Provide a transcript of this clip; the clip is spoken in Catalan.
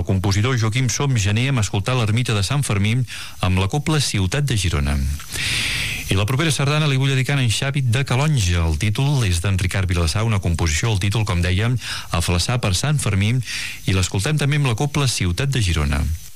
compositor Joaquim Somgener hem escoltat l'ermita de Sant Fermí amb la cobla Ciutat de Girona. I la propera sardana li vull dedicar a en Xavi de Calonja. El títol és d'en Ricard Vilassar, una composició, el títol, com dèiem, a Flaçà per Sant Fermí, i l'escoltem també amb la cobla Ciutat de Girona.